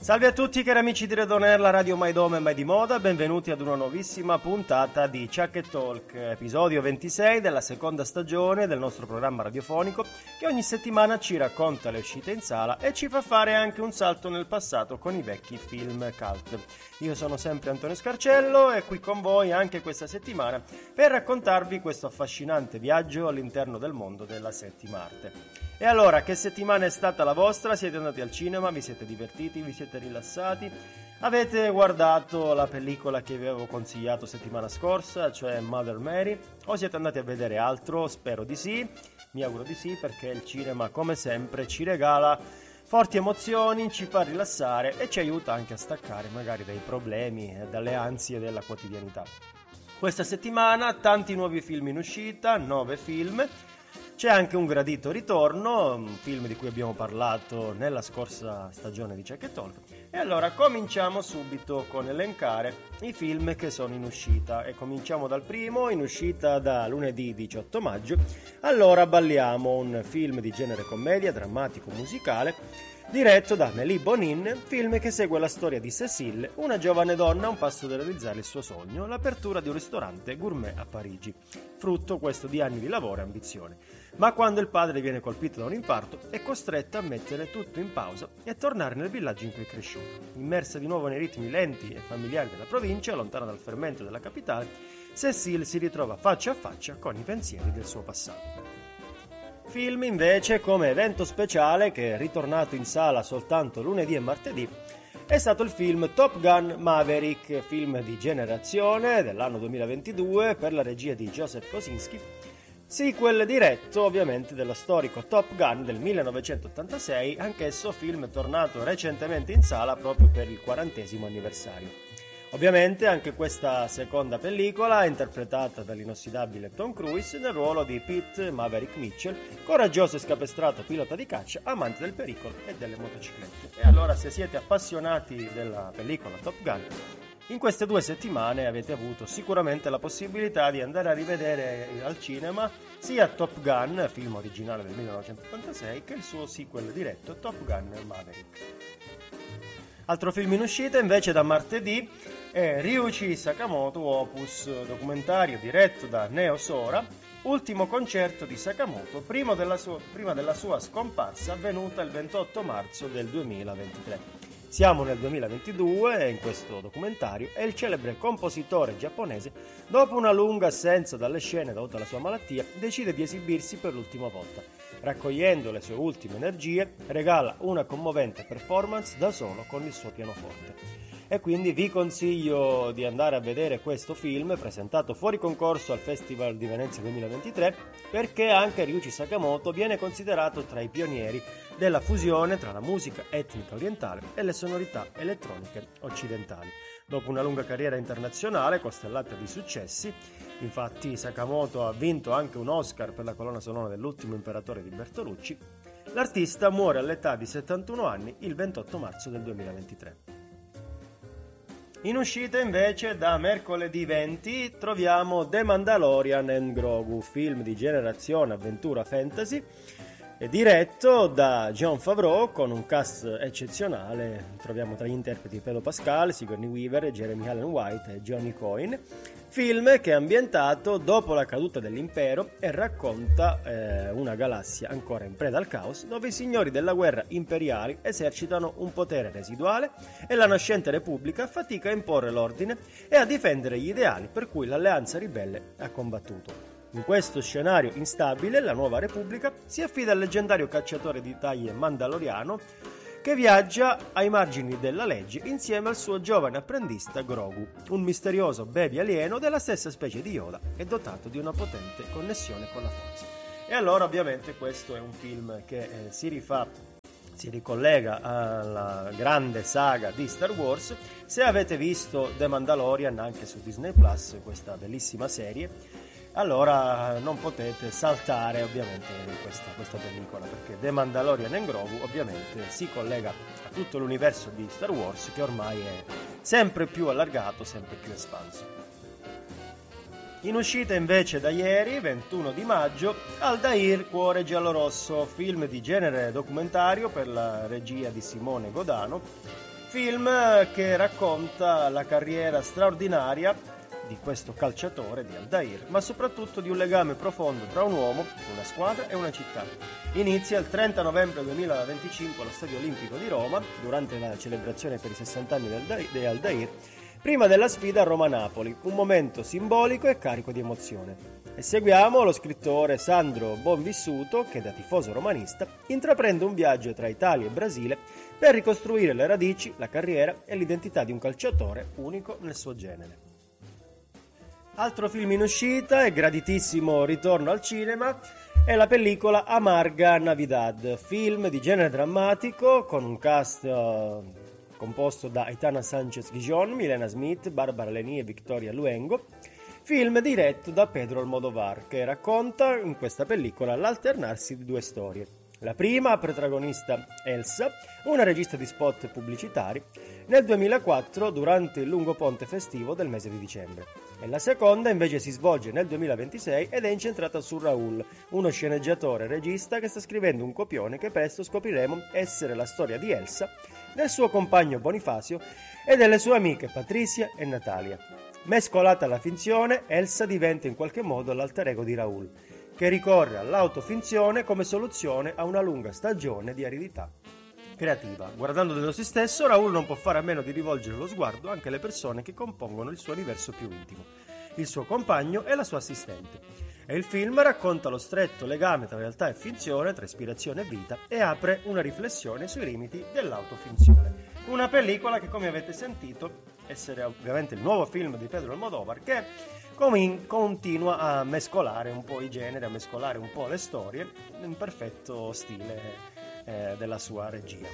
Salve a tutti cari amici di Red On Air, la radio mai dome e mai di moda, benvenuti ad una nuovissima puntata di Chuck e Talk, episodio 26 della seconda stagione del nostro programma radiofonico che ogni settimana ci racconta le uscite in sala e ci fa fare anche un salto nel passato con i vecchi film cult. Io sono sempre Antonio Scarcello e qui con voi anche questa settimana per raccontarvi questo affascinante viaggio all'interno del mondo della settima arte. E allora, che settimana è stata la vostra? Siete andati al cinema? Vi siete divertiti? Vi siete rilassati? Avete guardato la pellicola che vi avevo consigliato settimana scorsa, cioè Mother Mary? O siete andati a vedere altro? Spero di sì, mi auguro di sì, perché il cinema, come sempre, ci regala forti emozioni, ci fa rilassare e ci aiuta anche a staccare magari dai problemi e dalle ansie della quotidianità. Questa settimana tanti nuovi film in uscita, 9 film. C'è anche un gradito ritorno, un film di cui abbiamo parlato nella scorsa stagione di Chuck e Talk. E allora cominciamo subito con elencare i film che sono in uscita. E cominciamo dal primo, in uscita da lunedì 18 maggio. Allora balliamo, un film di genere commedia, drammatico, musicale, diretto da Amélie Bonin, film che segue la storia di Cécile, una giovane donna a un passo da realizzare il suo sogno, l'apertura di un ristorante gourmet a Parigi, frutto questo di anni di lavoro e ambizione. Ma quando il padre viene colpito da un infarto, è costretta a mettere tutto in pausa e a tornare nel villaggio in cui è cresciuto. Immersa di nuovo nei ritmi lenti e familiari della provincia, lontana dal fermento della capitale, Cécile si ritrova faccia a faccia con i pensieri del suo passato. Film invece come evento speciale, che è ritornato in sala soltanto lunedì e martedì, è stato il film Top Gun Maverick, film di generazione dell'anno 2022 per la regia di Joseph Kosinski, sequel diretto ovviamente dello storico Top Gun del 1986, anch'esso film tornato recentemente in sala proprio per il 40° anniversario. Ovviamente anche questa seconda pellicola è interpretata dall'inossidabile Tom Cruise nel ruolo di Pete Maverick Mitchell, coraggioso e scapestrato pilota di caccia, amante del pericolo e delle motociclette. E allora, se siete appassionati della pellicola Top Gun, in queste 2 settimane avete avuto sicuramente la possibilità di andare a rivedere al cinema sia Top Gun, film originale del 1986, che il suo sequel diretto Top Gun Maverick. Altro film in uscita invece da martedì è Ryuichi Sakamoto Opus, documentario diretto da Neo Sora, ultimo concerto di Sakamoto prima della sua scomparsa avvenuta il 28 marzo del 2023. Siamo nel 2022 e in questo documentario è il celebre compositore giapponese, dopo una lunga assenza dalle scene dovuta alla sua malattia, decide di esibirsi per l'ultima volta. Raccogliendo le sue ultime energie, regala una commovente performance da solo con il suo pianoforte. E quindi vi consiglio di andare a vedere questo film, presentato fuori concorso al Festival di Venezia 2023, perché anche Ryuichi Sakamoto viene considerato tra i pionieri della fusione tra la musica etnica orientale e le sonorità elettroniche occidentali. Dopo una lunga carriera internazionale costellata di successi, infatti Sakamoto ha vinto anche un Oscar per la colonna sonora dell'Ultimo imperatore di Bertolucci, l'artista muore all'età di 71 anni il 28 marzo del 2023. In uscita invece da mercoledì 20 troviamo The Mandalorian and Grogu, film di generazione avventura fantasy, diretto da Jon Favreau con un cast eccezionale. Troviamo tra gli interpreti Pedro Pascal, Sigourney Weaver, Jeremy Allen White e Johnny Coyne. Film che è ambientato dopo la caduta dell'impero e racconta una galassia ancora in preda al caos, dove i signori della guerra imperiali esercitano un potere residuale e la nascente repubblica fatica a imporre l'ordine e a difendere gli ideali per cui l'alleanza ribelle ha combattuto. In questo scenario instabile, la nuova Repubblica si affida al leggendario cacciatore di taglie mandaloriano che viaggia ai margini della legge insieme al suo giovane apprendista Grogu, un misterioso baby alieno della stessa specie di Yoda e dotato di una potente connessione con la forza. E allora ovviamente questo è un film che si ricollega alla grande saga di Star Wars. Se avete visto The Mandalorian anche su Disney Plus, questa bellissima serie, allora non potete saltare ovviamente questa pellicola, perché The Mandalorian and Grogu ovviamente si collega a tutto l'universo di Star Wars, che ormai è sempre più allargato, sempre più espanso. In uscita invece da ieri, 21 di maggio, Aldair, Cuore giallorosso, film di genere documentario per la regia di Simone Godano, film che racconta la carriera straordinaria di questo calciatore, di Aldair, ma soprattutto di un legame profondo tra un uomo, una squadra e una città. Inizia il 30 novembre 2025 allo Stadio Olimpico di Roma, durante la celebrazione per i 60 anni di Aldair, prima della sfida Roma-Napoli, un momento simbolico e carico di emozione. E seguiamo lo scrittore Sandro Bonvissuto, che da tifoso romanista intraprende un viaggio tra Italia e Brasile per ricostruire le radici, la carriera e l'identità di un calciatore unico nel suo genere. Altro film in uscita e graditissimo ritorno al cinema è la pellicola Amarga Navidad, film di genere drammatico con un cast composto da Aitana Sánchez Gijón, Milena Smith, Barbara Leni e Victoria Luengo, film diretto da Pedro Almodóvar, che racconta in questa pellicola l'alternarsi di due storie. La prima, protagonista Elsa, una regista di spot pubblicitari, nel 2004 durante il lungo ponte festivo del mese di dicembre. E la seconda invece si svolge nel 2026 ed è incentrata su Raúl, uno sceneggiatore e regista che sta scrivendo un copione che presto scopriremo essere la storia di Elsa, del suo compagno Bonifacio e delle sue amiche Patricia e Natalia. Mescolata alla finzione, Elsa diventa in qualche modo l'alter ego di Raúl, che ricorre all'autofinzione come soluzione a una lunga stagione di aridità creativa. Guardando dentro se stesso, Raúl non può fare a meno di rivolgere lo sguardo anche alle persone che compongono il suo universo più intimo, il suo compagno e la sua assistente. E il film racconta lo stretto legame tra realtà e finzione, tra ispirazione e vita, e apre una riflessione sui limiti dell'autofinzione. Una pellicola che, come avete sentito, essere ovviamente il nuovo film di Pedro Almodóvar, che continua a mescolare un po' i generi, a mescolare un po' le storie, in perfetto stile della sua regia.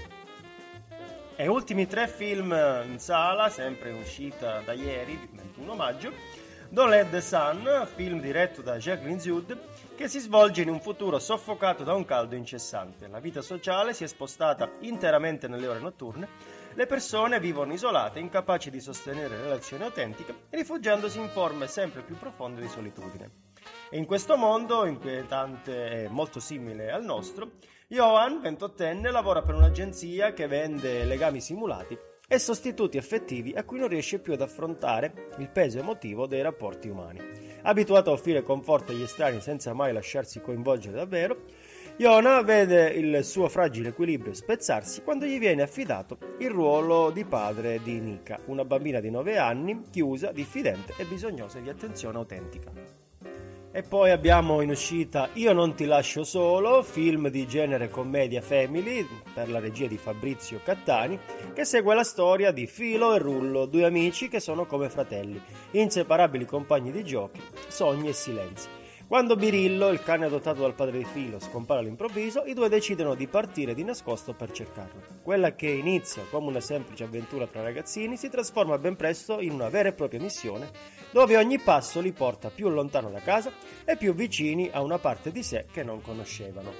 E ultimi 3 film in sala, sempre in uscita da ieri, 21 maggio, Don't Let the Sun, film diretto da Jacqueline Jude, che si svolge in un futuro soffocato da un caldo incessante. La vita sociale si è spostata interamente nelle ore notturne, le persone vivono isolate, incapaci di sostenere relazioni autentiche, rifugiandosi in forme sempre più profonde di solitudine. E in questo mondo inquietante e molto simile al nostro, Johan, 28enne, lavora per un'agenzia che vende legami simulati e sostituti affettivi a cui non riesce più ad affrontare il peso emotivo dei rapporti umani. Abituato a offrire conforto agli estranei senza mai lasciarsi coinvolgere davvero, Johan vede il suo fragile equilibrio spezzarsi quando gli viene affidato il ruolo di padre di Nika, una bambina di 9 anni, chiusa, diffidente e bisognosa di attenzione autentica. E poi abbiamo in uscita Io non ti lascio solo, film di genere commedia family per la regia di Fabrizio Cattani, che segue la storia di Filo e Rullo, 2 amici che sono come fratelli, inseparabili compagni di giochi, sogni e silenzi. Quando Birillo, il cane adottato dal padre di Filo, scompare all'improvviso, i due decidono di partire di nascosto per cercarlo. Quella che inizia come una semplice avventura tra ragazzini si trasforma ben presto in una vera e propria missione, dove ogni passo li porta più lontano da casa e più vicini a una parte di sé che non conoscevano.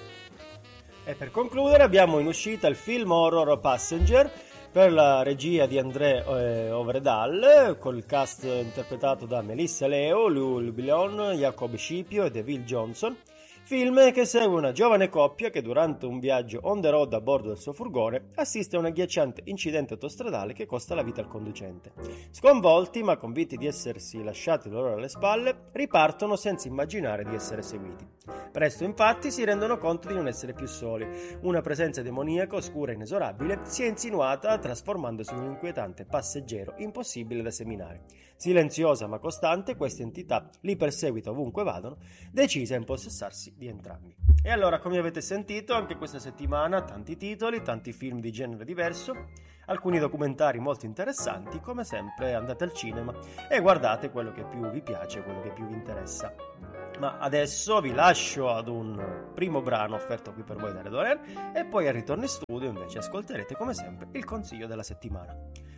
E per concludere abbiamo in uscita il film horror Passenger, per la regia di André Ovredal, con il cast interpretato da Melissa Leo, Lou Billon, Jacob Scipio e Deville Johnson. Film che segue una giovane coppia che durante un viaggio on the road a bordo del suo furgone assiste a un agghiacciante incidente autostradale che costa la vita al conducente. Sconvolti ma convinti di essersi lasciati loro alle spalle, ripartono senza immaginare di essere seguiti. Presto infatti si rendono conto di non essere più soli. Una presenza demoniaca, oscura e inesorabile si è insinuata trasformandosi in un inquietante passeggero impossibile da seminare. Silenziosa ma costante, questa entità li perseguita ovunque vadano, decisa a impossessarsi di entrambi. E allora, come avete sentito, anche questa settimana tanti titoli, tanti film di genere diverso, alcuni documentari molto interessanti. Come sempre andate al cinema e guardate quello che più vi piace, quello che più vi interessa. Ma adesso vi lascio ad un primo brano offerto qui per voi da Redoner e poi al ritorno in studio invece ascolterete come sempre il consiglio della settimana.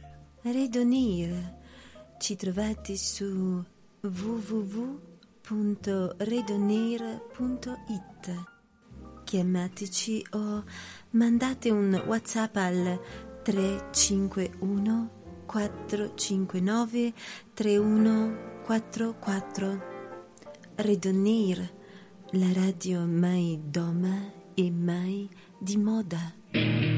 Redonir, ci trovate su www.redonir.it. Chiamateci o mandate un WhatsApp al 351 459 3144. Redonir, la radio mai doma e mai di moda.